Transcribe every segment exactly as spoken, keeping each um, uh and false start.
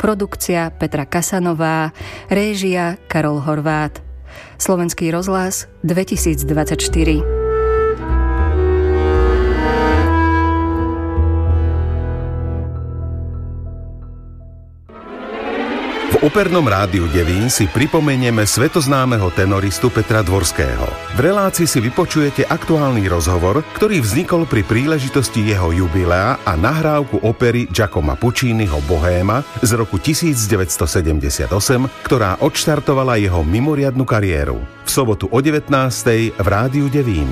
produkcia Petra Kasanová, réžia Karol Horvát. Slovenský rozhlas dvetisícdvadsaťštyri. V opernom rádiu Devín si pripomenieme svetoznámeho tenoristu Petra Dvorského. V relácii si vypočujete aktuálny rozhovor, ktorý vznikol pri príležitosti jeho jubilea a nahrávku opery Giacoma Pucciniho Bohéma z roku devätnásťsedemdesiatosem, ktorá odštartovala jeho mimoriadnu kariéru. V sobotu o devätnástej v rádiu Devín.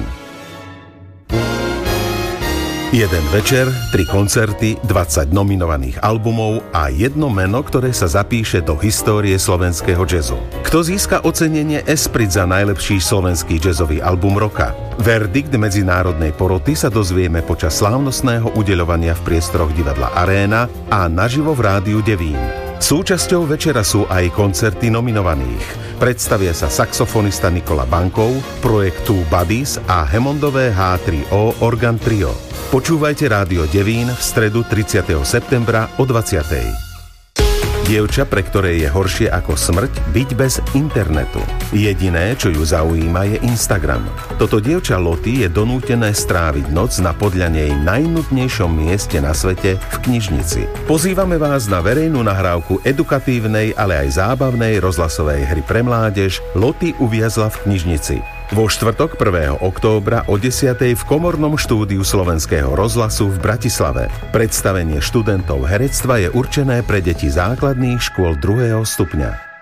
Jeden večer, tri koncerty, dvadsať nominovaných albumov a jedno meno, ktoré sa zapíše do histórie slovenského jazzu. Kto získa ocenenie Esprit za najlepší slovenský jazzový album roka? Verdikt medzinárodnej poroty sa dozvieme počas slávnostného udeľovania v priestoroch divadla Aréna a naživo v rádiu Devín. Súčasťou večera sú aj koncerty nominovaných. Predstavia sa saxofonista Nikola Bankov, projekt Two Buddies a Hammondové há tri ó Organ Trio. Počúvajte rádio Devín v stredu tridsiateho septembra o dvadsiatej. Dievča, pre ktoré je horšie ako smrť, byť bez internetu. Jediné, čo ju zaujíma, je Instagram. Toto dievča Lottie je donútené stráviť noc na podľa nej najnudnejšom mieste na svete v knižnici. Pozývame vás na verejnú nahrávku edukatívnej, ale aj zábavnej rozhlasovej hry pre mládež Lottie uviazla v knižnici. Vo štvrtok prvého októbra o desiatej v komornom štúdiu Slovenského rozhlasu v Bratislave. Predstavenie študentov herectva je určené pre deti základných škôl druhého stupňa.